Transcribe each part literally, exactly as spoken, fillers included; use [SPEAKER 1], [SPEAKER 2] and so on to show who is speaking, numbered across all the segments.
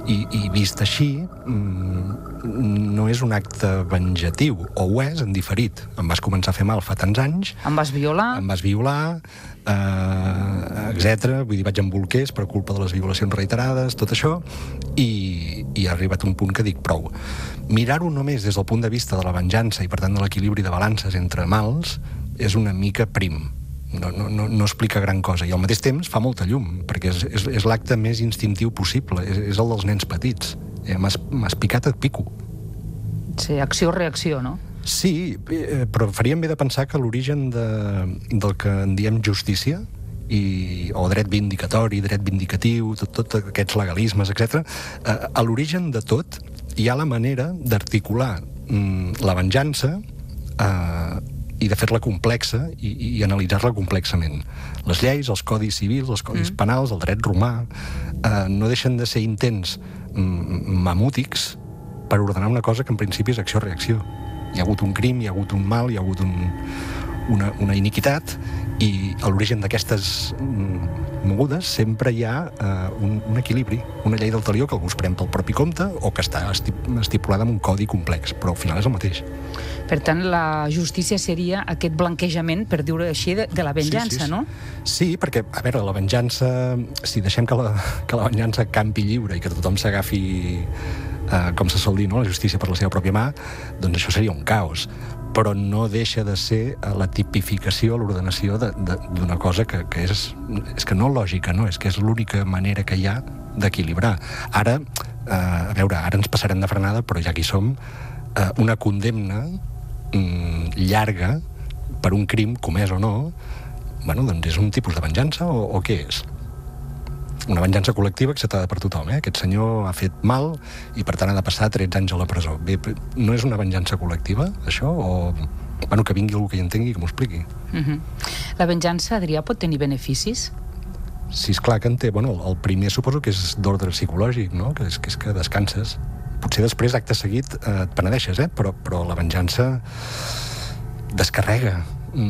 [SPEAKER 1] I, i vist així, no és un acte venjatiu, o ho és en diferit. Em vas començar a fer mal fa tants anys.
[SPEAKER 2] Em vas violar.
[SPEAKER 1] Em vas violar, eh, etcètera. Vull dir, vaig amb bolquers per culpa de les violacions reiterades, tot això, i, i ha arribat un punt que dic prou. Mirar-ho només des del punt de vista de la venjança i, per tant, de l'equilibri de balances entre mals és una mica prim. No, no, no, no explica gran cosa. I al mateix temps fa molta llum, perquè és, és, és l'acte més instintiu possible. És, és el dels nens petits. Eh, m'has, m'has picat, et pico.
[SPEAKER 2] Sí, acció-reacció, no?
[SPEAKER 1] Sí, eh, però faríem bé de pensar que l'origen de, del que en diem justícia, i, o dret vindicatori, dret vindicatiu, tot, tot aquests legalismes, etcètera, eh, a l'origen de tot hi ha la manera d'articular mm, la venjança eh, i de fer-la complexa i, i analitzar-la complexament. Les lleis, els codis civils, els codis mm. penals, el dret romà, eh, no deixen de ser intents mm, mamútics per ordenar una cosa que en principi és acció-reacció. Hi ha hagut un crim, hi ha hagut un mal, hi ha hagut un, una, una iniquitat, i a l'origen d'aquestes mm, mogudes sempre hi ha eh, un, un equilibri, una llei del talió que algú es pren pel propi compte o que està estipulada en un codi complex, però al final és el mateix.
[SPEAKER 2] Per tant, la justícia seria aquest blanquejament, per dir-ho així, de, de la venjança,
[SPEAKER 1] sí, sí, sí.
[SPEAKER 2] no?
[SPEAKER 1] Sí, perquè, a veure, la venjança... Si deixem que la, que la venjança campi lliure i que tothom s'agafi, eh, com se sol dir, no? La justícia per la seva pròpia mà, doncs això seria un caos. Però no deixa de ser la tipificació, l'ordenació d'una cosa que, que és, és que no lògica, no? És que és l'única manera que hi ha d'equilibrar. Ara, eh, a veure, ara ens passarem de frenada, però ja que hi som, eh, una condemna mm, llarga per un crim comès o no, bueno, doncs és un tipus de venjança o, o què és? Una venjança col·lectiva acceptada per tothom, eh? Aquest senyor ha fet mal i, per tant, ha de passar tretze anys a la presó. Bé, no és una venjança col·lectiva, això? O, bueno, que vingui algú que hi entengui i que m'ho expliqui.
[SPEAKER 2] Uh-huh. La venjança, Adrià, pot tenir beneficis?
[SPEAKER 1] Sí, esclar que en té. Bueno, el primer suposo que és d'ordre psicològic, no? Que és, que és que descanses. Potser després, acte seguit, eh, et penedeixes, eh? Però, però la venjança descarrega.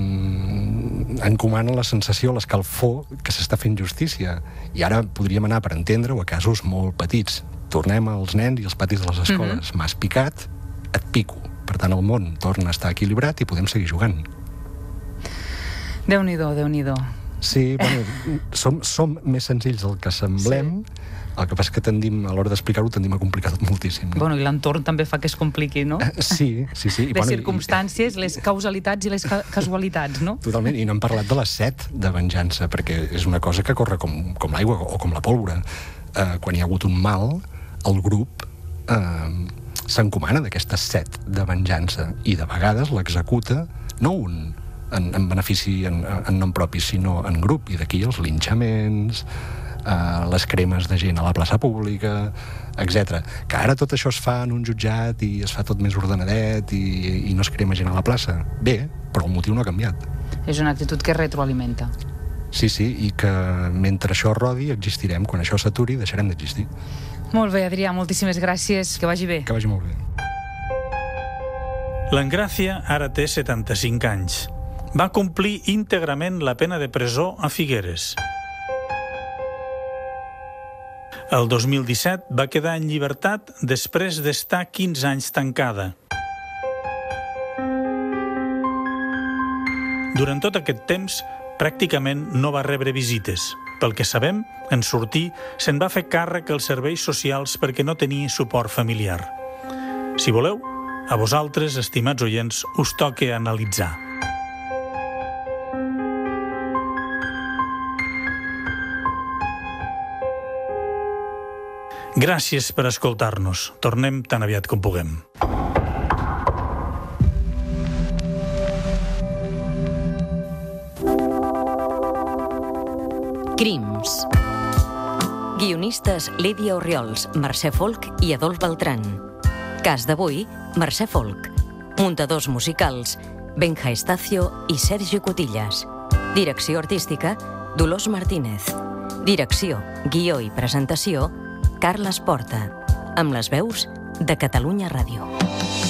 [SPEAKER 1] Mm, encomana la sensació, l'escalfor que s'està fent justícia. I ara podríem anar per entendre-ho a casos molt petits. Tornem als nens i als patis de les escoles. Mm-hmm. M'has picat, et pico. Per tant, el món torna a estar equilibrat i podem seguir jugant.
[SPEAKER 2] Déu-n'hi-do, Déu-n'hi-do.
[SPEAKER 1] Sí, bueno, som, som més senzills del que semblem. Sí. El que passa és que tendim, a l'hora d'explicar-ho, tendim a complicar tot moltíssim. No?
[SPEAKER 2] Bueno, i l'entorn també fa que es compliqui, no?
[SPEAKER 1] Sí, sí, sí. I,
[SPEAKER 2] les
[SPEAKER 1] bueno,
[SPEAKER 2] circumstàncies, i... les causalitats i les ca casualitats, no?
[SPEAKER 1] Totalment, i no hem parlat de la set de venjança, perquè és una cosa que corre com, com l'aigua o com la pólvora. Eh, quan hi ha hagut un mal, el grup eh, s'encomana d'aquesta set de venjança, i de vegades l'executa, no un en, en benefici en, en nom propi, sinó en grup, i d'aquí els linxaments, Uh, les cremes de gent a la plaça pública, etcètera. Que ara tot això es fa en un jutjat i es fa tot més ordenadet i, i no es crema gent a la plaça. Bé, però el motiu no ha canviat.
[SPEAKER 2] És una actitud que retroalimenta.
[SPEAKER 1] Sí, sí, i que mentre això rodi existirem. Quan això s'aturi deixarem d'existir.
[SPEAKER 2] Molt bé, Adrià, moltíssimes gràcies. Que vagi bé.
[SPEAKER 1] Que vagi molt bé.
[SPEAKER 3] L'Engràcia ara té setanta-cinc anys. Va complir íntegrament la pena de presó a Figueres. El dos mil disset va quedar en llibertat després d'estar quinze anys tancada. Durant tot aquest temps, pràcticament no va rebre visites. Pel que sabem, en sortir, se'n va fer càrrec als serveis socials perquè no tenia suport familiar. Si voleu, a vosaltres, estimats oients, us toca analitzar. Gràcies per escoltar-nos. Tornem tan aviat com puguem.
[SPEAKER 4] Crims. Guionistes Lídia Orriols, Mercè Folch i Adolf Beltrán. Cas d'avui, Mercè Folch. Muntadors musicals, Benja Estacio i Sergio Cotillas. Direcció artística, Dolors Martínez. Direcció, guió i presentació, Carles Porta, amb les veus de Catalunya Ràdio.